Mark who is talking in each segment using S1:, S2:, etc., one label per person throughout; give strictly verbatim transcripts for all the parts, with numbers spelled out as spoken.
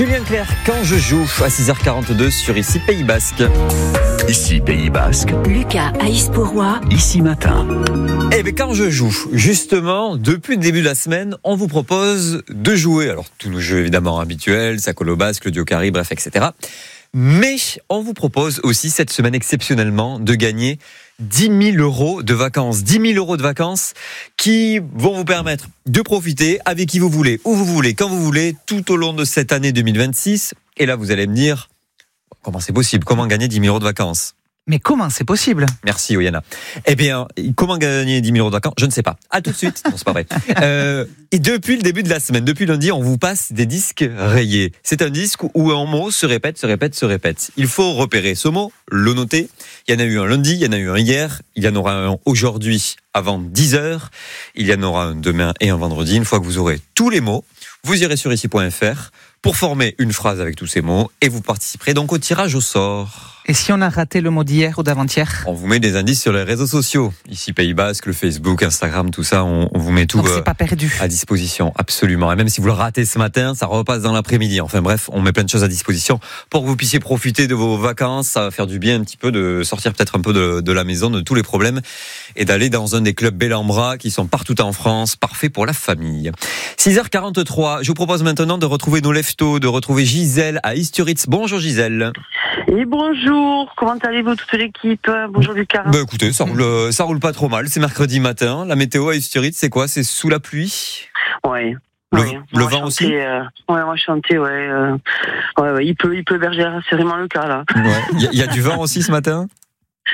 S1: Julien Clerc, quand je joue à six heures quarante-deux sur Ici Pays Basque.
S2: Ici Pays Basque.
S3: Lucas Aïs-Pourrois.
S2: Ici Matin.
S1: Eh bien, quand je joue, justement, depuis le début de la semaine, on vous propose de jouer. Alors, tous nos jeux évidemment habituels, ça colle au basque, le diocari, bref, et cetera. Mais on vous propose aussi cette semaine exceptionnellement de gagner dix mille euros de vacances. dix mille euros de vacances qui vont vous permettre de profiter avec qui vous voulez, où vous voulez, quand vous voulez, tout au long de cette année deux mille vingt-six. Et là, vous allez me dire, comment c'est possible ? Comment gagner dix mille euros de vacances ?
S4: Mais comment c'est possible ?
S1: Merci Oyana. Eh bien, comment gagner dix mille euros de vacances ? Je ne sais pas. À tout de suite. Non, c'est pas vrai. Euh, et depuis le début de la semaine, depuis lundi, on vous passe des disques rayés. C'est un disque où un mot se répète, se répète, se répète. Il faut repérer ce mot, le noter. Il y en a eu un lundi, il y en a eu un hier, il y en aura un aujourd'hui avant dix heures. Il y en aura un demain et un vendredi. Une fois que vous aurez tous les mots, vous irez sur ici point f r pour former une phrase avec tous ces mots et vous participerez donc au tirage au sort.
S4: Et si on a raté le mot d'hier ou d'avant-hier ?
S1: On vous met des indices sur les réseaux sociaux. Ici Pays Basque, le Facebook, Instagram, tout ça, on, on vous met tout
S4: Donc c'est pas perdu.
S1: à disposition, absolument. Et même si vous le ratez ce matin, ça repasse dans l'après-midi. Enfin bref, on met plein de choses à disposition pour que vous puissiez profiter de vos vacances. Ça va faire du bien un petit peu de sortir peut-être un peu de, de la maison, de tous les problèmes et d'aller dans un des clubs bel en bras qui sont partout en France, parfait pour la famille. six heures quarante-trois, je vous propose maintenant de retrouver nos leftos, de retrouver Gisèle à Isturitz. Bonjour Gisèle.
S5: Et bonjour, comment allez-vous toute l'équipe ? Bonjour Lucas.
S1: Bah écoutez, ça roule, ça roule pas trop mal, c'est mercredi matin, la météo à Isturitz, c'est quoi ? C'est sous la pluie ?
S5: Ouais.
S1: Le,
S5: ouais.
S1: le
S5: vent
S1: vent aussi
S5: euh, Ouais, moi chanter, ouais, euh, ouais, ouais. Il peut, il peut berger, c'est vraiment le cas là.
S1: Ouais. Il y, a, y a du vent aussi ce matin ?
S5: Comment ?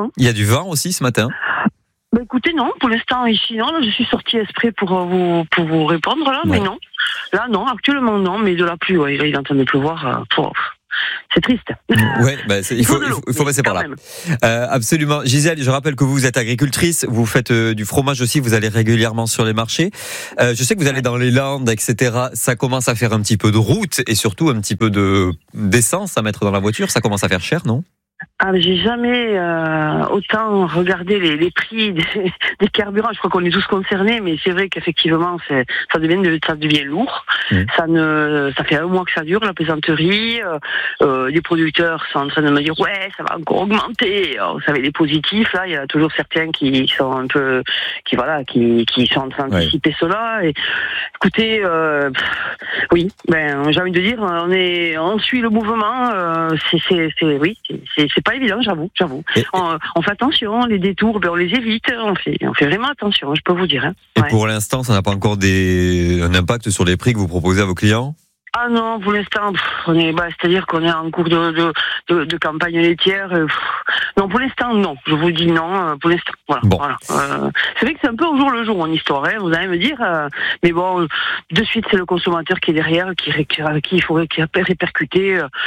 S1: Il y a du vent aussi ce matin ?
S5: Bah écoutez, non, pour l'instant ici, non, là, je suis sortie exprès pour vous, pour vous répondre là, ouais. Mais non. Là, non, actuellement non, mais de la pluie, ouais, il est en train de pleuvoir, euh, pour... C'est triste.
S1: Ouais, bah c'est, il faut, il faut, il faut passer par là. Euh, absolument. Gisèle, je rappelle que vous, vous êtes agricultrice, vous faites euh, du fromage aussi, vous allez régulièrement sur les marchés. Euh, je sais que vous allez dans les Landes, et cetera. Ça commence à faire un petit peu de route et surtout un petit peu de d'essence à mettre dans la voiture. Ça commence à faire cher, non ?
S5: Ah, mais j'ai jamais euh, autant regardé les, les prix des, des carburants. Je crois qu'on est tous concernés, mais c'est vrai qu'effectivement, c'est, ça devient, ça devient lourd. Mmh. Ça ne, ça fait un mois que ça dure la plaisanterie. Euh, euh, les producteurs sont en train de me dire ouais, ça va encore augmenter. Alors, vous savez, les positifs là, il y a toujours certains qui sont un peu, qui voilà, qui, qui sont en train d'anticiper ouais. cela. Et écoutez, euh, oui, ben j'ai envie de dire, on est, on suit le mouvement. Euh, c'est, c'est, c'est, oui, c'est, c'est C'est pas évident, j'avoue, j'avoue. Et, on, on fait attention, les détours, ben on les évite, on fait, on fait vraiment attention, je peux vous dire. Hein.
S1: Et
S5: ouais.
S1: pour l'instant, ça n'a pas encore des, un impact sur les prix que vous proposez à vos clients ?
S5: Ah non, pour l'instant, pff, on est, bah, c'est-à-dire qu'on est en cours de, de, de, de campagne laitière. Euh, non, pour l'instant, non. Je vous dis non, euh, pour l'instant. Voilà.
S1: Bon.
S5: voilà. Euh, c'est vrai que c'est un peu au jour le jour, mon histoire, hein, vous allez me dire. Euh, mais bon, euh, de suite, c'est le consommateur qui est derrière, qui, qui, qui il faudrait qu'il répercuter. Euh,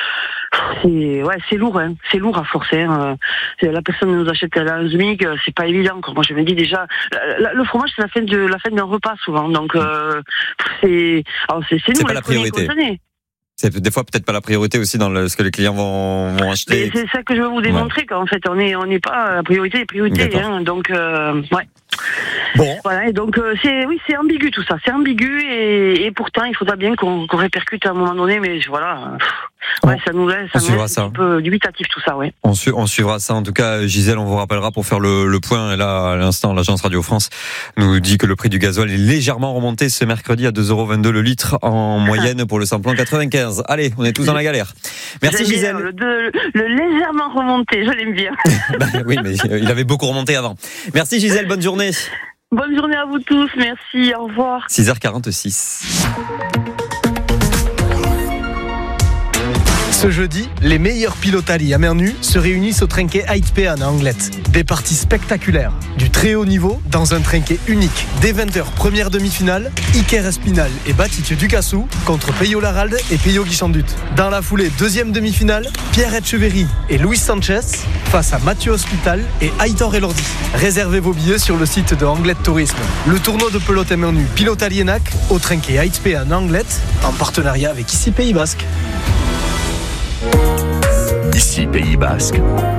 S5: c'est, ouais, c'est lourd, hein. C'est lourd à forcer. Hein. La personne nous achète à la SMIC, c'est pas évident. Quoi. Moi, je me dis déjà, la, la, le fromage, c'est la fin de la fin d'un repas souvent. Donc, euh, c'est, alors c'est, c'est nous
S1: c'est pas
S5: les
S1: la priorité. C'est des fois peut-être pas la priorité aussi dans le, ce que les clients vont, vont acheter.
S5: Mais c'est ça que je veux vous démontrer, ouais. qu'en fait, on n'est on n'est pas la priorité des priorités. Hein, donc, euh, ouais.
S1: Bon.
S5: Voilà, et donc, euh, c'est, oui, c'est ambigu tout ça. C'est ambigu et, et pourtant, il faudra bien qu'on, qu'on répercute à un moment donné, mais voilà. Ouais,
S1: on,
S5: ça nous laisse, ça nous laisse un petit peu dubitatif tout ça, ouais.
S1: On, su, on suivra ça. En tout cas, Gisèle, on vous rappellera pour faire le, le point. Et là, à l'instant, l'agence Radio France nous dit que le prix du gasoil est légèrement remonté ce mercredi à deux euros vingt-deux le litre en moyenne pour le samplon quatre-vingt-quinze. Allez, on est tous dans la galère. Merci
S5: J'aime
S1: Gisèle.
S5: Bien, le, de, le légèrement remonté, je l'aime bien.
S1: bah, oui, mais il avait beaucoup remonté avant. Merci Gisèle, bonne journée.
S5: Bonne journée à vous tous, merci, au revoir.
S1: six heures quarante-six.
S6: Ce jeudi, les meilleurs pilotali à mer nue se réunissent au Trinquet Aitpean à Anglet. Des parties spectaculaires, du très haut niveau dans un trinquet unique. Dès vingt heures, première demi-finale, Iker Espinal et Batitu Ducassou contre Peyo Laralde et Peyo Guichandut. Dans la foulée, deuxième demi-finale, Pierre Etcheverry et Luis Sanchez face à Mathieu Hospital et Aitor Elordi. Réservez vos billets sur le site de Anglet Tourisme. Le tournoi de pelote à mer nue Pilotali Enac au Trinquet Aitpean à Anglet en partenariat avec Ici Pays Basque.
S2: Ici Pays Basque,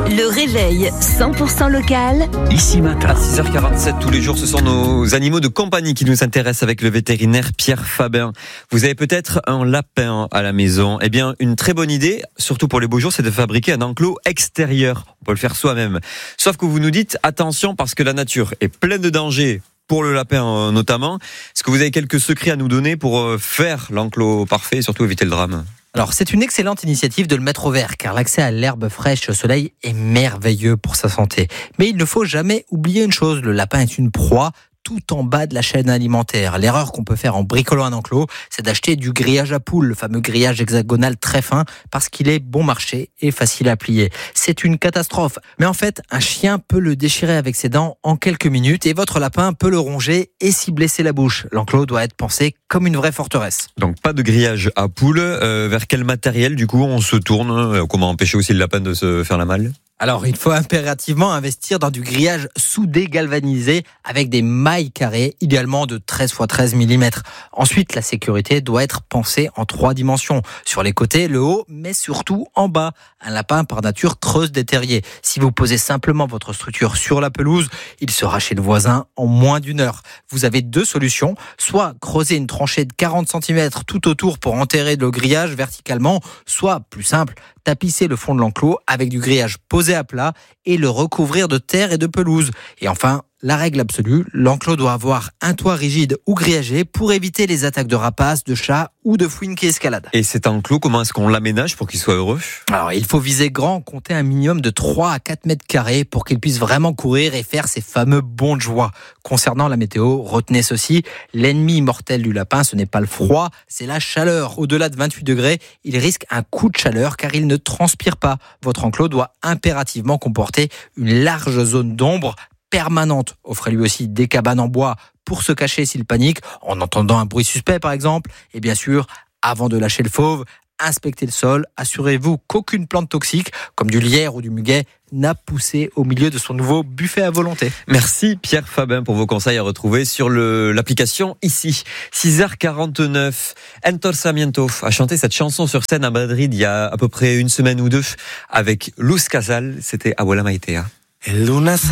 S3: Le réveil cent pour cent local.
S2: Ici Matin.
S1: À six heures quarante-sept tous les jours, ce sont nos animaux de compagnie qui nous intéressent avec le vétérinaire Pierre Fabin. Vous avez peut-être un lapin à la maison. Eh bien, une très bonne idée, surtout pour les beaux jours, c'est de fabriquer un enclos extérieur. On peut le faire soi-même. Sauf que vous nous dites, attention, parce que la nature est pleine de dangers. Pour le lapin notamment. Est-ce que vous avez quelques secrets à nous donner pour faire l'enclos parfait et surtout éviter le drame ?
S7: Alors, c'est une excellente initiative de le mettre au vert, car l'accès à l'herbe fraîche et au soleil est merveilleux pour sa santé. Mais il ne faut jamais oublier une chose, le lapin est une proie tout en bas de la chaîne alimentaire. L'erreur qu'on peut faire en bricolant un enclos, c'est d'acheter du grillage à poules, le fameux grillage hexagonal très fin, parce qu'il est bon marché et facile à plier. C'est une catastrophe. Mais en fait, un chien peut le déchirer avec ses dents en quelques minutes et votre lapin peut le ronger et s'y blesser la bouche. L'enclos doit être pensé comme une vraie forteresse.
S1: Donc pas de grillage à poules. Euh, vers quel matériel du coup on se tourne ? Comment empêcher aussi le lapin de se faire la malle ?
S7: Alors, il faut impérativement investir dans du grillage soudé galvanisé avec des mailles carrées, idéalement de treize par treize millimètres. Ensuite, la sécurité doit être pensée en trois dimensions. Sur les côtés, le haut, mais surtout en bas. Un lapin, par nature, creuse des terriers. Si vous posez simplement votre structure sur la pelouse, il sera chez le voisin en moins d'une heure. Vous avez deux solutions. Soit creuser une tranchée de quarante centimètres tout autour pour enterrer le grillage verticalement, soit, plus simple, tapisser le fond de l'enclos avec du grillage posé à plat et le recouvrir de terre et de pelouse. Et enfin, la règle absolue, l'enclos doit avoir un toit rigide ou grillagé pour éviter les attaques de rapaces, de chats ou de fouines qui escaladent.
S1: Et cet enclos, comment est-ce qu'on l'aménage pour qu'il soit heureux ?
S7: Alors, il faut viser grand, compter un minimum de trois à quatre mètres carrés pour qu'il puisse vraiment courir et faire ses fameux bonds de joie. Concernant la météo, retenez ceci, l'ennemi mortel du lapin, ce n'est pas le froid, c'est la chaleur. Au-delà de vingt-huit degrés, il risque un coup de chaleur car il ne transpire pas. Votre enclos doit impérativement comporter une large zone d'ombre permanente. Offrez-lui aussi des cabanes en bois pour se cacher s'il panique, en entendant un bruit suspect par exemple. Et bien sûr, avant de lâcher le fauve, inspectez le sol. Assurez-vous qu'aucune plante toxique, comme du lierre ou du muguet, n'a poussé au milieu de son nouveau buffet à volonté.
S1: Merci Pierre Fabin pour vos conseils à retrouver sur le, l'application ici. six heures quarante-neuf, Entorsamiento a chanté cette chanson sur scène à Madrid il y a à peu près une semaine ou deux avec Luz Casal. C'était Abuela Maitea.